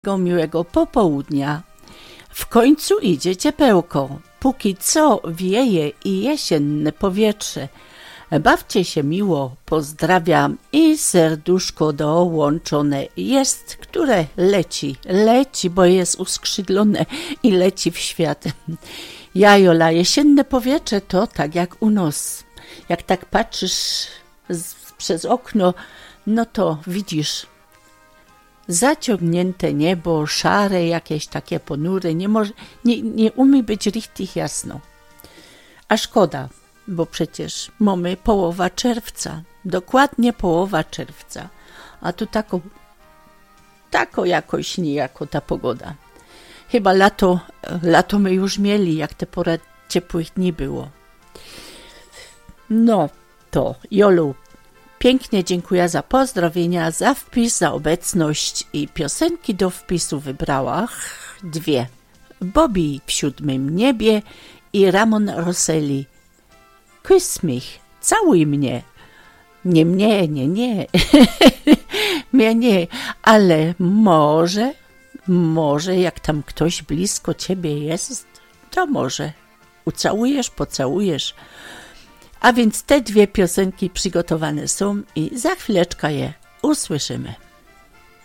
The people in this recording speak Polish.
Miłego popołudnia. W końcu idzie ciepełko. Póki co wieje i jesienne powietrze. Bawcie się miło, pozdrawiam i serduszko dołączone jest, które leci, bo jest uskrzydlone i leci w świat. Jajola, jesienne powietrze to tak jak u nas. Jak tak patrzysz przez okno, no to widzisz zaciągnięte niebo, szare, jakieś takie ponury, nie umie być richtig jasno. A szkoda, bo przecież mamy połowa czerwca, dokładnie połowa czerwca, a tu tako jakoś niejako ta pogoda. Chyba lato my już mieli, jak te pora ciepłych dni było. No to, Jolu, pięknie dziękuję za pozdrowienia, za wpis, za obecność i piosenki do wpisu wybrała 2. Bobby w 7 niebie i Ramon Rosselli. Küss mich, całuj mnie. Nie mnie, nie. Mnie nie, ale może jak tam ktoś blisko ciebie jest, to może ucałujesz, pocałujesz. A więc te 2 piosenki przygotowane są i za chwileczkę je usłyszymy.